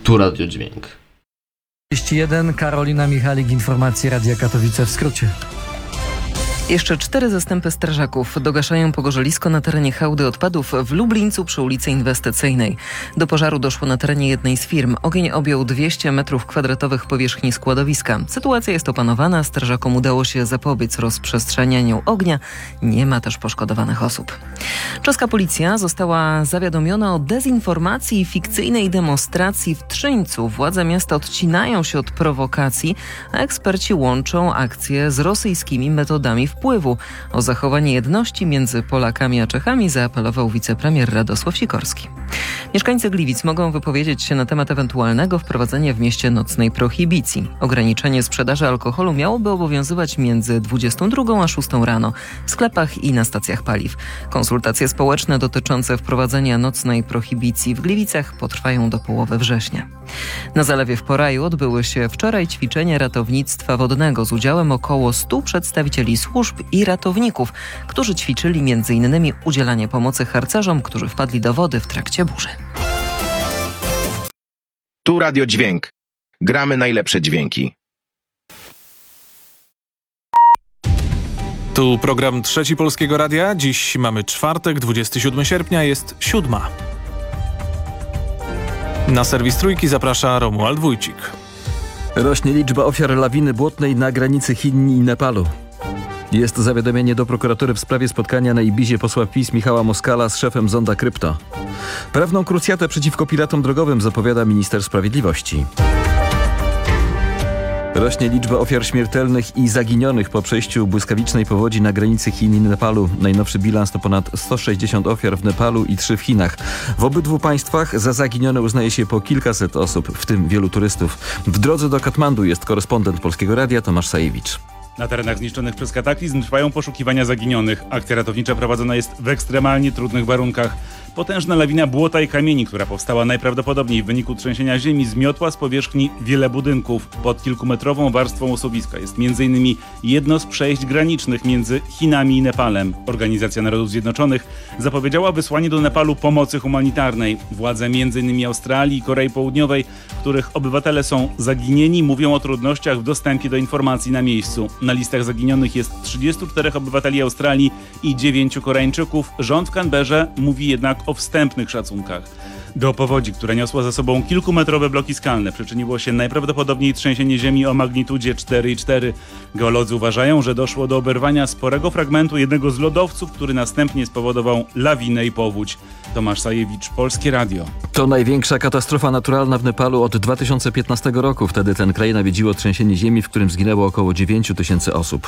Tu Radio Dźwięk. 31, Karolina Michalik, informacje Radia Katowice w skrócie. Jeszcze 4 zastępy strażaków dogaszają pogorzelisko na terenie hałdy odpadów w Lublińcu przy ulicy Inwestycyjnej. Do pożaru doszło na terenie jednej z firm. Ogień objął 200 m2 powierzchni składowiska. Sytuacja jest opanowana, strażakom udało się zapobiec rozprzestrzenianiu ognia. Nie ma też poszkodowanych osób. Czeska policja została zawiadomiona o dezinformacji i fikcyjnej demonstracji w Trzyńcu. Władze miasta odcinają się od prowokacji, a eksperci łączą akcję z rosyjskimi metodami wpływu. O zachowanie jedności między Polakami a Czechami zaapelował wicepremier Radosław Sikorski. Mieszkańcy Gliwic mogą wypowiedzieć się na temat ewentualnego wprowadzenia w mieście nocnej prohibicji. Ograniczenie sprzedaży alkoholu miałoby obowiązywać między 22 a 6 rano w sklepach i na stacjach paliw. Konsultacje społeczne dotyczące wprowadzenia nocnej prohibicji w Gliwicach potrwają do połowy września. Na Zalewie w Poraju odbyły się wczoraj ćwiczenia ratownictwa wodnego z udziałem około 100 przedstawicieli służb i ratowników, którzy ćwiczyli m.in. udzielanie pomocy harcerzom, którzy wpadli do wody w trakcie burzy. Tu Radio Dźwięk. Gramy najlepsze dźwięki. Tu program Trzeci Polskiego Radia. Dziś mamy czwartek, 27 sierpnia, jest 7. Na serwis Trójki zaprasza Romuald Wójcik. Rośnie liczba ofiar lawiny błotnej na granicy Chin i Nepalu. Jest zawiadomienie do prokuratury w sprawie spotkania na Ibizie posła PiS Michała Moskala z szefem Zonda Krypto. Prawną krucjatę przeciwko piratom drogowym zapowiada minister sprawiedliwości. Rośnie liczba ofiar śmiertelnych i zaginionych po przejściu błyskawicznej powodzi na granicy Chin i Nepalu. Najnowszy bilans to ponad 160 ofiar w Nepalu i 3 w Chinach. W obydwu państwach za zaginione uznaje się po kilkaset osób, w tym wielu turystów. W drodze do Katmandu jest korespondent Polskiego Radia Tomasz Sajewicz. Na terenach zniszczonych przez kataklizm trwają poszukiwania zaginionych. Akcja ratownicza prowadzona jest w ekstremalnie trudnych warunkach. Potężna lawina błota i kamieni, która powstała najprawdopodobniej w wyniku trzęsienia ziemi, zmiotła z powierzchni wiele budynków. Pod kilkumetrową warstwą osuwiska jest m.in. jedno z przejść granicznych między Chinami i Nepalem. Organizacja Narodów Zjednoczonych zapowiedziała wysłanie do Nepalu pomocy humanitarnej. Władze m.in. Australii i Korei Południowej, których obywatele są zaginieni, mówią o trudnościach w dostępie do informacji na miejscu. Na listach zaginionych jest 34 obywateli Australii i 9 Koreańczyków. Rząd w Canberrze mówi jednak o wstępnych szacunkach. Do powodzi, która niosła za sobą kilkumetrowe bloki skalne, przyczyniło się najprawdopodobniej trzęsienie ziemi o magnitudzie 4,4. Geolodzy uważają, że doszło do oberwania sporego fragmentu jednego z lodowców, który następnie spowodował lawinę i powódź. Tomasz Sajewicz, Polskie Radio. To największa katastrofa naturalna w Nepalu od 2015 roku. Wtedy ten kraj nawiedziło trzęsienie ziemi, w którym zginęło około 9 000 osób.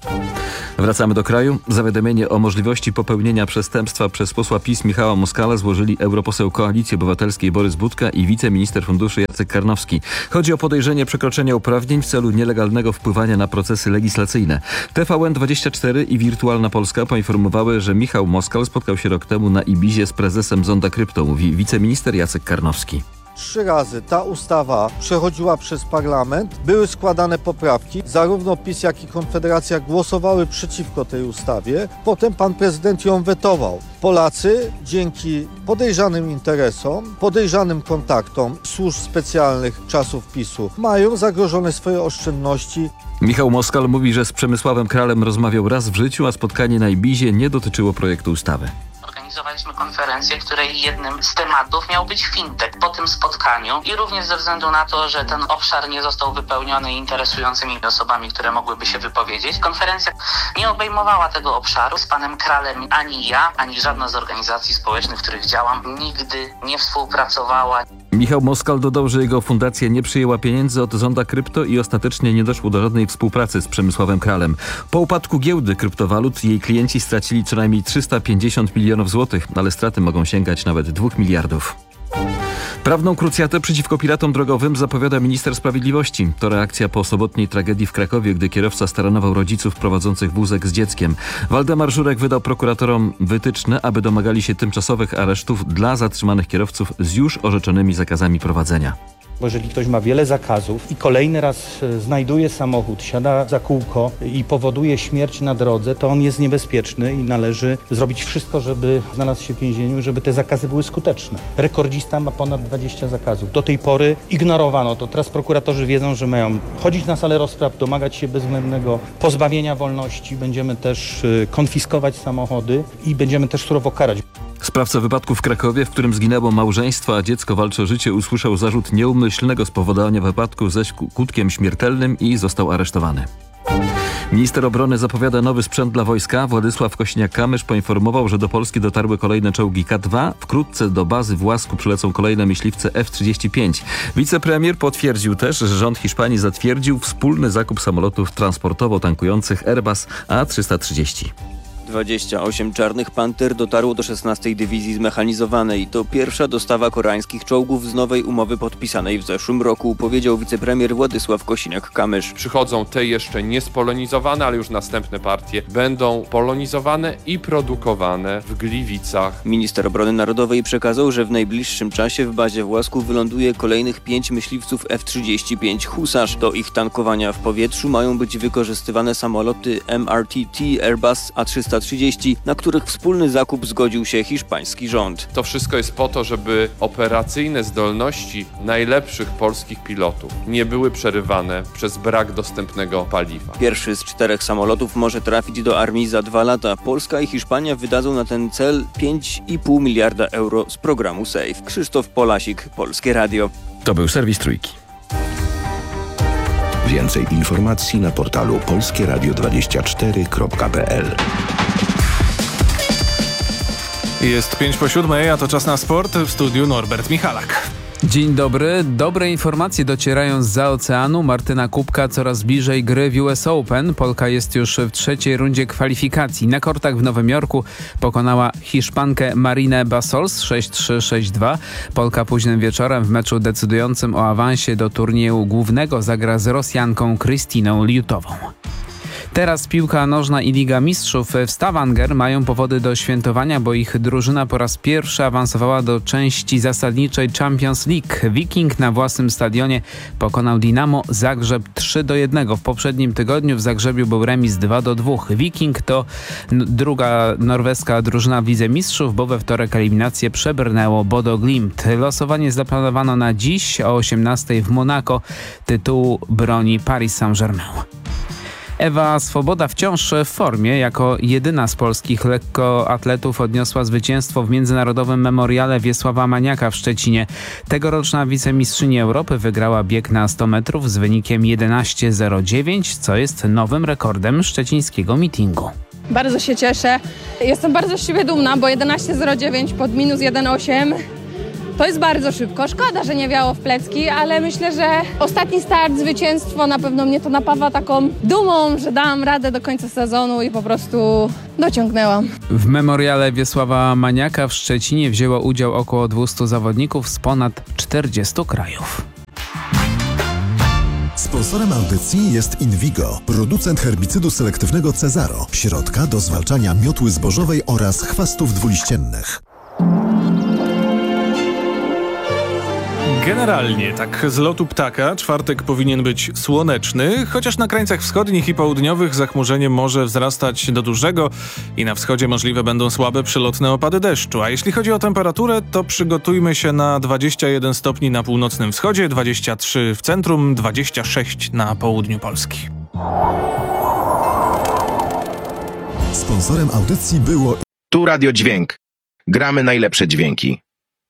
Wracamy do kraju. Zawiadomienie o możliwości popełnienia przestępstwa przez posła PiS Michała Moskala złożyli europoseł Koalicji Obywatelskiej Borys Budka i wiceminister funduszy Jacek Karnowski. Chodzi o podejrzenie przekroczenia uprawnień w celu nielegalnego wpływania na procesy legislacyjne. TVN24 i Wirtualna Polska poinformowały, że Michał Moskal spotkał się rok temu na Ibizie z prezesem Zonda Krypto, mówi wiceminister Jacek Karnowski. 3 razy ta ustawa przechodziła przez parlament, były składane poprawki, zarówno PiS, jak i Konfederacja głosowały przeciwko tej ustawie, potem pan prezydent ją wetował. Polacy dzięki podejrzanym interesom, podejrzanym kontaktom służb specjalnych czasów PiS-u mają zagrożone swoje oszczędności. Michał Moskal mówi, że z Przemysławem Kralem rozmawiał raz w życiu, a spotkanie na Ibizie nie dotyczyło projektu ustawy. Organizowaliśmy konferencję, której jednym z tematów miał być fintech. Po tym spotkaniu i również ze względu na to, że ten obszar nie został wypełniony interesującymi osobami, które mogłyby się wypowiedzieć, konferencja nie obejmowała tego obszaru. Z panem Kralem ani ja, ani żadna z organizacji społecznych, w których działam, nigdy nie współpracowała. Michał Moskal dodał, że jego fundacja nie przyjęła pieniędzy od Zonda Krypto i ostatecznie nie doszło do żadnej współpracy z Przemysławem Kralem. Po upadku giełdy kryptowalut jej klienci stracili co najmniej 350 milionów złotych, ale straty mogą sięgać nawet 2 miliardów. Prawną krucjatę przeciwko piratom drogowym zapowiada minister sprawiedliwości. To reakcja po sobotniej tragedii w Krakowie, gdy kierowca staranował rodziców prowadzących wózek z dzieckiem. Waldemar Żurek wydał prokuratorom wytyczne, aby domagali się tymczasowych aresztów dla zatrzymanych kierowców z już orzeczonymi zakazami prowadzenia. Bo jeżeli ktoś ma wiele zakazów i kolejny raz znajduje samochód, siada za kółko i powoduje śmierć na drodze, to on jest niebezpieczny i należy zrobić wszystko, żeby znalazł się w więzieniu i żeby te zakazy były skuteczne. Rekordzista ma ponad 20 zakazów. Do tej pory ignorowano to. Teraz prokuratorzy wiedzą, że mają chodzić na salę rozpraw, domagać się bezwzględnego pozbawienia wolności. Będziemy też konfiskować samochody i będziemy też surowo karać. Sprawca wypadku w Krakowie, w którym zginęło małżeństwo, a dziecko walczy o życie, usłyszał zarzut nieumyślnego spowodowania wypadku ze skutkiem śmiertelnym i został aresztowany. Minister obrony zapowiada nowy sprzęt dla wojska. Władysław Kosiniak-Kamysz poinformował, że do Polski dotarły kolejne czołgi K2. Wkrótce do bazy w Łasku przylecą kolejne myśliwce F-35. Wicepremier potwierdził też, że rząd Hiszpanii zatwierdził wspólny zakup samolotów transportowo-tankujących Airbus A330. 28 czarnych panter dotarło do 16. Dywizji Zmechanizowanej. To pierwsza dostawa koreańskich czołgów z nowej umowy podpisanej w zeszłym roku, powiedział wicepremier Władysław Kosiniak-Kamysz. Przychodzą te jeszcze niespolonizowane, ale już następne partie będą polonizowane i produkowane w Gliwicach. Minister Obrony Narodowej przekazał, że w najbliższym czasie w bazie w Łasku wyląduje kolejnych 5 myśliwców F-35 Husarz. Do ich tankowania w powietrzu mają być wykorzystywane samoloty MRTT Airbus A330, na których wspólny zakup zgodził się hiszpański rząd. To wszystko jest po to, żeby operacyjne zdolności najlepszych polskich pilotów nie były przerywane przez brak dostępnego paliwa. Pierwszy z 4 samolotów może trafić do armii za 2 lata. Polska i Hiszpania wydadzą na ten cel 5,5 miliarda euro z programu SAFE. Krzysztof Polasik, Polskie Radio. To był serwis Trójki. Więcej informacji na portalu polskieradio24.pl. Jest 5:07, a to czas na sport. W studiu Norbert Michalak. Dzień dobry. Dobre informacje docierają zza oceanu. Martyna Kubka coraz bliżej gry w US Open. Polka jest już w 3. rundzie kwalifikacji. Na kortach w Nowym Jorku pokonała Hiszpankę Marinę Basols 6-3, 6-2. Polka późnym wieczorem w meczu decydującym o awansie do turnieju głównego zagra z Rosjanką Krystyną Liutową. Teraz piłka nożna i Liga Mistrzów w Stavanger mają powody do świętowania, bo ich drużyna po raz pierwszy awansowała do części zasadniczej Champions League. Viking na własnym stadionie pokonał Dinamo Zagrzeb 3-1. W poprzednim tygodniu w Zagrzebiu był remis 2-2. Viking to druga norweska drużyna w Lidze Mistrzów, bo we wtorek eliminację przebrnęło Bodo Glimt. Losowanie zaplanowano na dziś o 18:00 w Monako. Tytułu broni Paris Saint-Germain. Ewa Swoboda wciąż w formie. Jako jedyna z polskich lekkoatletów odniosła zwycięstwo w międzynarodowym memoriale Wiesława Maniaka w Szczecinie. Tegoroczna wicemistrzyni Europy wygrała bieg na 100 metrów z wynikiem 11:09, co jest nowym rekordem szczecińskiego meetingu. Bardzo się cieszę. Jestem bardzo z siebie dumna, bo 11:09 pod minus 1:08 to jest bardzo szybko. Szkoda, że nie wiało w plecki, ale myślę, że ostatni start, zwycięstwo na pewno mnie to napawa taką dumą, że dałam radę do końca sezonu i po prostu dociągnęłam. W memoriale Wiesława Maniaka w Szczecinie wzięło udział około 200 zawodników z ponad 40 krajów. Sponsorem audycji jest Invigo, producent herbicydu selektywnego Cezaro, środka do zwalczania miotły zbożowej oraz chwastów dwuliściennych. Generalnie tak z lotu ptaka czwartek powinien być słoneczny, chociaż na krańcach wschodnich i południowych zachmurzenie może wzrastać do dużego i na wschodzie możliwe będą słabe przelotne opady deszczu. A jeśli chodzi o temperaturę, to przygotujmy się na 21 stopni na północnym wschodzie, 23 w centrum, 26 na południu Polski. Sponsorem audycji było... Tu Radio Dźwięk. Gramy najlepsze dźwięki.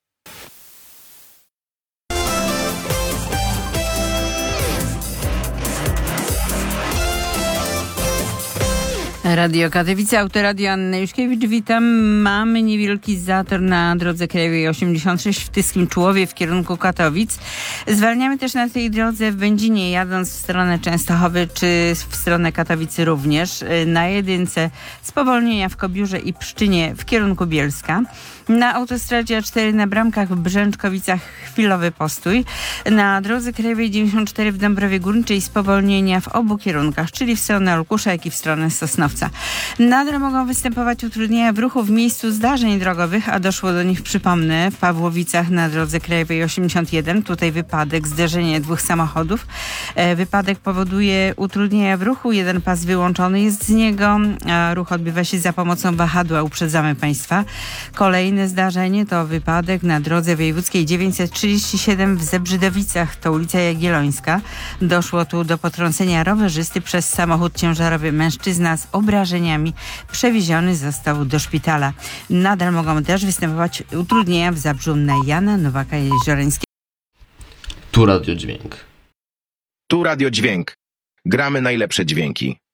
Radio Katowice, Autoradio Anna Juszkiewicz. Witam. Mamy niewielki zator na drodze krajowej 86 w Tyskim Człowie w kierunku Katowic. Zwalniamy też na tej drodze w Będzinie, jadąc w stronę Częstochowy czy w stronę Katowicy również. Na jedynce spowolnienia w Kobiórze i Pszczynie w kierunku Bielska. Na autostradzie A4 na Bramkach w Brzęczkowicach chwilowy postój. Na drodze krajowej 94 w Dąbrowie Górniczej spowolnienia w obu kierunkach, czyli w stronę Olkusza, jak i w stronę Sosnowca. Nadal mogą występować utrudnienia w ruchu w miejscu zdarzeń drogowych, a doszło do nich, przypomnę, w Pawłowicach na drodze krajowej 81. Tutaj wypadek, zderzenie dwóch samochodów. Wypadek powoduje utrudnienia w ruchu. Jeden pas wyłączony jest z niego, a ruch odbywa się za pomocą wahadła. Uprzedzamy Państwa. Kolejne zdarzenie to wypadek na drodze wojewódzkiej 937 w Zebrzydowicach. To ulica Jagiellońska. Doszło tu do potrącenia rowerzysty przez samochód ciężarowy. Mężczyzna z obrażeniami przewieziony został do szpitala. Nadal mogą też występować utrudnienia w Zabrzu na Jana Nowaka Jeziorańskiego. Tu Radio Dźwięk. Tu Radio Dźwięk. Gramy najlepsze dźwięki.